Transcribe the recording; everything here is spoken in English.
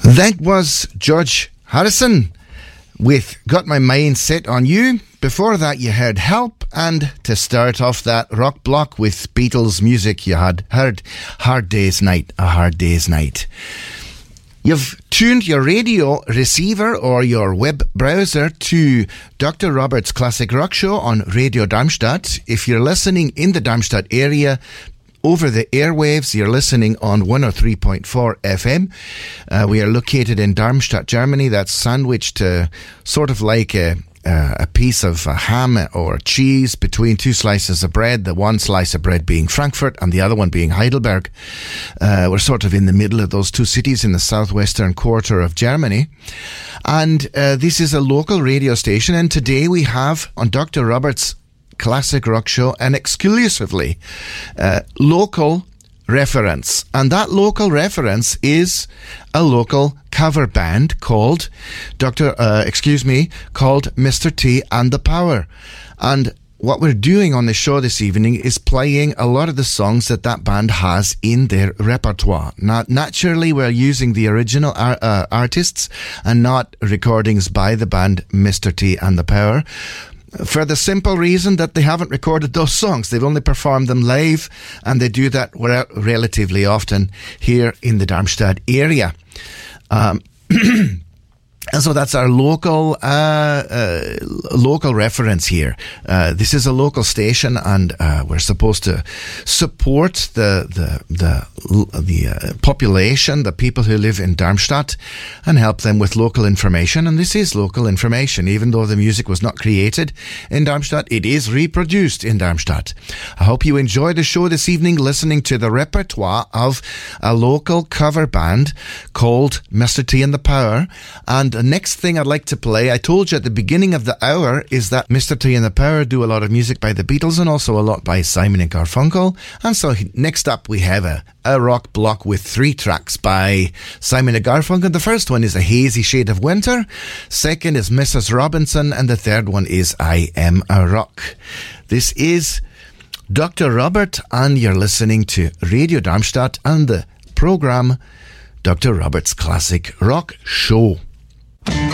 That was George Harrison with Got My Mind Set on You. Before that you heard Help, and to start off that rock block with Beatles music you had heard Hard Day's Night, A Hard Day's Night. You've tuned your radio receiver or your web browser to Dr. Robert's Classic Rock Show on Radio Darmstadt. If you're listening in the Darmstadt area, over the airwaves, you're listening on 103.4 FM. We are located in Darmstadt, Germany. That's sandwiched sort of like a piece of ham or cheese between two slices of bread, the one slice of bread being Frankfurt and the other one being Heidelberg. We're sort of in the middle of those two cities in the southwestern quarter of Germany. And this is a local radio station, and today we have on Dr. Robert's Classic Rock Show an exclusively local reference, and that local reference is a local cover band called called Mr. T and the Power. And what we're doing on the show this evening is playing a lot of the songs that band has in their repertoire. Naturally, we're using the original artists and not recordings by the band Mr. T and the Power, for the simple reason that they haven't recorded those songs. They've only performed them live, and they do that relatively often here in the Darmstadt area. And so that's our local reference here. This is a local station, and we're supposed to support the population, the people who live in Darmstadt, and help them with local information. And this is local information. Even though the music was not created in Darmstadt, it is reproduced in Darmstadt. I hope you enjoy the show this evening, listening to the repertoire of a local cover band called Mr. T and the Power. And the next thing I'd like to play, I told you at the beginning of the hour, is that Mr. T and the Power do a lot of music by the Beatles and also a lot by Simon and Garfunkel. And so next up we have a rock block with 3 tracks by Simon and Garfunkel. The first one is A Hazy Shade of Winter, second is Mrs. Robinson, and the third one is I Am a Rock. This is Dr. Robert, and you're listening to Radio Darmstadt and the program Dr. Robert's Classic Rock Show.